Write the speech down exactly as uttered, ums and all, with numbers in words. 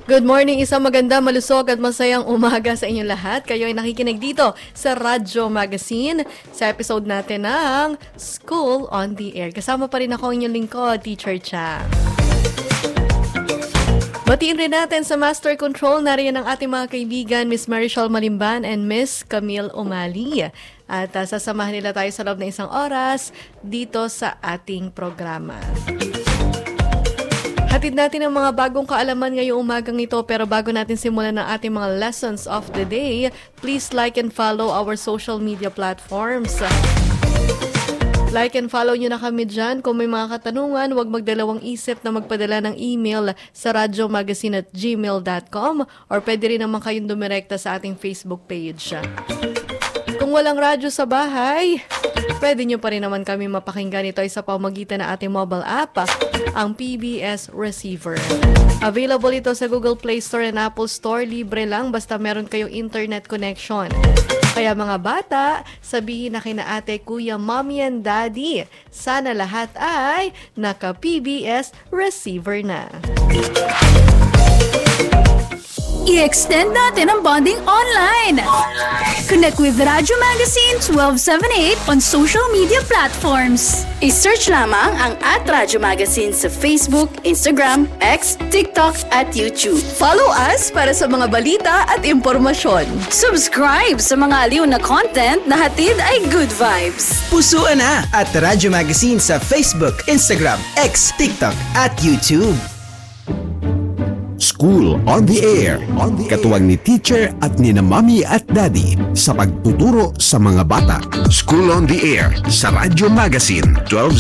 Good morning, isang maganda, malusog at masayang umaga sa inyong lahat. Kayo ay nakikinig dito sa Radyo Magazine sa episode natin ng School on the Air. Kasama pa rin ako inyong lingkod, Teacher Cha. Batiin rin natin sa Master Control, nariyan ang ating mga kaibigan, Miss Marichelle Malimban and Miss Camille Umali. At uh, sasamahan nila tayo sa loob ng isang oras dito sa ating programa. Hatid natin ang mga bagong kaalaman ngayong umagang ito, pero bago natin simulan ang ating mga lessons of the day, please like and follow our social media platforms. Like and follow nyo na kami dyan. Kung may mga katanungan, huwag magdalawang isip na magpadala ng email sa radyomagazine at gmail dot com or pwede rin naman kayong dumirekta sa ating Facebook page. Kung walang radyo sa bahay, pwede nyo pa rin naman kami mapakinggan. Ito ay sa pamamagitan ng ating mobile app, ang P B S Receiver. Available ito sa Google Play Store and Apple Store. Libre lang basta meron kayong internet connection. Kaya mga bata, sabihin na kina ate, kuya, mommy and daddy, sana lahat ay naka-P B S Receiver na. I-extend natin ang bonding online. Connect with Radyo Magazine twelve seventy-eight on social media platforms. I-search lamang ang at Radyo Magazine sa Facebook, Instagram, X, TikTok at YouTube. Follow us para sa mga balita at impormasyon. Subscribe sa mga aliw na content na hatid ay good vibes. Pusuan na at Radyo Magazine sa Facebook, Instagram, X, TikTok at YouTube. School on the Air. Katuwang ni teacher at ni na mommy at daddy sa pagtuturo sa mga bata. School on the Air sa Radyo Magazine twelve